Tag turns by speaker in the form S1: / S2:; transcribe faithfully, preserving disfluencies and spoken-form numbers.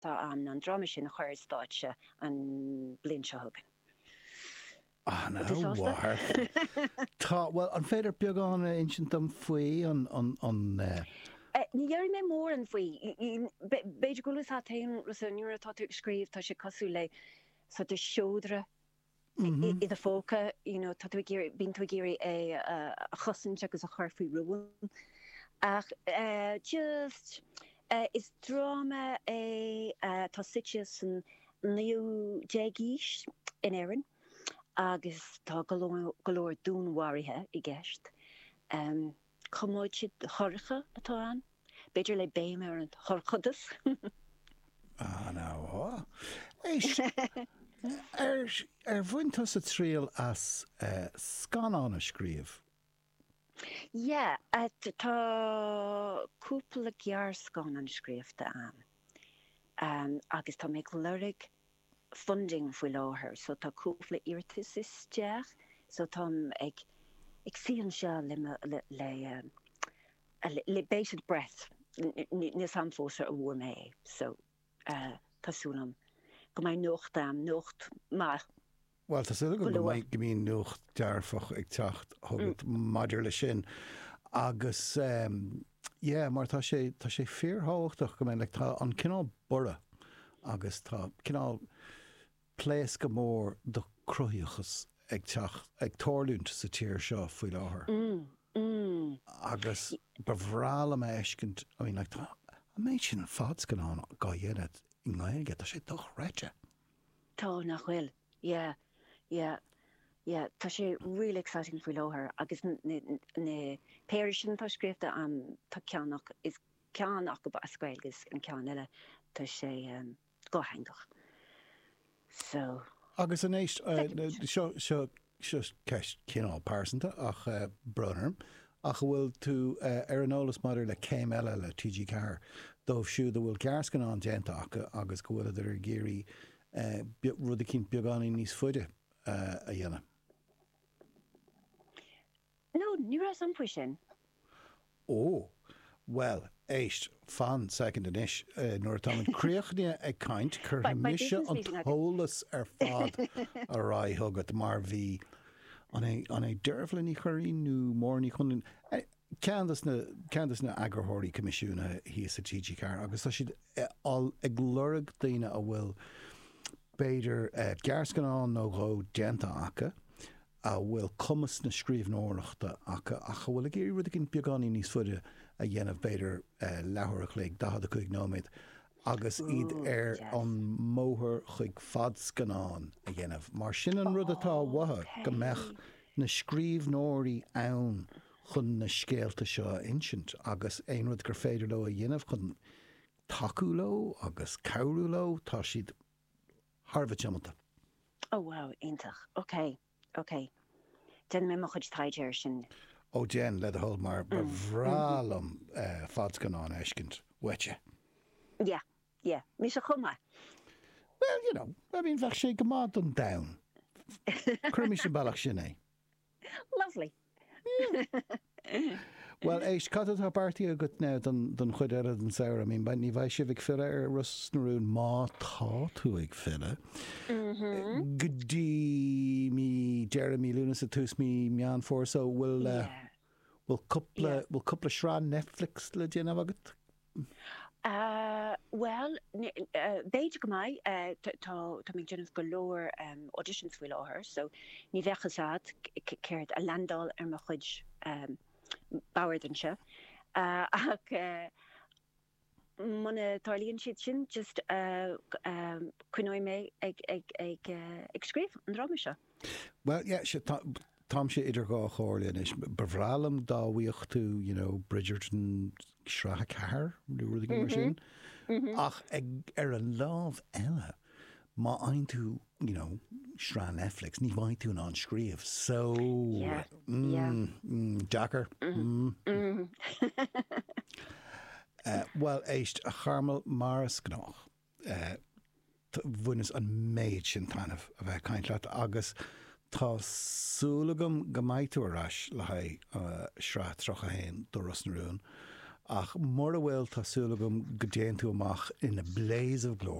S1: tá am an drama sin a chuir stáitse an blin se thugan.
S2: Ah, no, war. Tá, well, an féidir beagán ancient am faoi an... an, an uh...
S1: uh, ní dheir mé mór an faoi. Beidir golas ha taon ras an nuair atá tú scríomh tá sé cosú le sa de siódra i a fóca, you know, tá tú géir, bín tú géirí é a chosan agus a chuir faoi ruúin. Ach, uh, just... Uh, is drama é uh, tá site san níú déagís in éireann, agus tá golóir dúnmhairthe i gceist. Um, Comáid siad chorcha atá an, beidir le béim ar an chorchadas.
S2: Ah, ná, éis, ar, ar bhaintas a tríal as uh, scanán a scríomh.
S1: Ja, yeah, tá cúpla gear scan an scríomhta an. Um, agus tá méid lurig funding faoi láthair, so tá cúpla iartas isteach, so tá ag ag síon se le le le, le, le bated breath níos anfósa a bhfuair mé, so uh, tásúlam go mbeidh nocht am nocht mar.
S2: Well, tá sulla go mbeidh go mbíonn nuacht dearfach ag teacht thugad maidir le sin. Agus, um, yeah, mar tá sé tá sé fíortháichtach go mbeidh le tá an cinál bura agus tá cinál pléas go mór do cruthíochas ag teacht ag tórlúnt sa tír seo faoi láthair.
S1: Mm, mm.
S2: Agus bhrála me éiscint, I mean, like, tá a méid sin fád gan an gá dhéanad in Gaeilge, tá sé doch réite.
S1: Tá nach bhfuil, yeah. Yeah, yeah, tá sé really exciting faoi láthair, agus na péir sin tá scríomhta an tá ceannach is ceannach go ba scoilgus an ceann eile tá sé um, gáthangach. So
S2: agus an éist seo seo seo ceist cinál pásanta ach uh, brunarm ach bhfuil tú uh, ar an ólas maidir le céim eile le T G Carr dómh siúd a bhfuil cearscan an déanta acha agus go bhfuil idir géirí uh, rud a cinn beagání níos fuide. Uh, a dhéanamh.
S1: No, ní raibh an faoi sin.
S2: Ó, well, éist fan second in ish, uh, nuair tá an críochnia ag caint chur mise an tólas ar fad a rá thugad mar bhí an é deirflin í choiríú mórní chun ceantas na agrathirí comisiúna hí sa T G Carr agus tá siad ag lurg daoine a bhfuil beidir uh, gearscanán nó gó déanta acha a bhfuil cumas na scríbhnóireachta acha acha bhfuil a géirí rud a cinn beagání níos fuide a dhéanamh beidir uh, leabhar léig dahad a chuig nóméid agus iad ar an móthir chuig fad scanán a dhéanamh. Mar sin an rud atá wathe go mbeadh na scríbhnóirí ann chun na scéalta seo insint agus éon rud gur féidir le a dhéanamh chun taú lo agus cabhrú lo tá siad Harvard Jamata.
S1: Oh wow, intach. Okay, okay. Den me mo chud taidir sin.
S2: Oh Jen, le a hold mar bhrálam uh, fad scanán éiscint wetche.
S1: Yeah, yeah. Mis a chuma.
S2: Well, you know, I mean, bheadh sé go mád an down. Crummy sin bailach sin é.
S1: Lovely.
S2: Yeah. Well, éis catad tá party agat ná don chuid ar an saoir. I mean, ní bhaid sibh ag fila ar rus narún má tá tú ag fila. Gdí mi Jeremy Lunas a tús mi meán fór, so bhfuil bhfuil cúpla bhfuil cúpla srán Netflix le déanamh agat?
S1: Uh, well, uh, beidir go mai, uh, tá mé déanamh go leor um, auditions faoi láthair, so ní bhechasád céirt a landál ar mo chuid um, Bauerdense. Uh, ach uh, mana tarlíonn siad sin just uh, um, cuinóid mé ag, ag, ag, uh, ag scríomh an drama seo.
S2: Well, yeah, she Tom sé idir gá chóirlíonn is bhrálam dá bhuíoch tú, you know, Bridgerton srátha cethir, rúd mar sin. Ach ag ar an lámh eile, má aon tú, you know, srá Netflix, ní bhaid tú an scríomh. So,
S1: yeah,
S2: mm,
S1: yeah.
S2: Mm, Jacker. Mm. Mm. uh, well, éist a charmal maras gnách. Uh, bhuinas an méid sin tanmh a bheith caintleat agus tá súlagam go maithú arás le haid uh, srá trocha hain do Ros na Rún ach mar a bhfuil tásúla gom go déanú amach in a blaze of glory.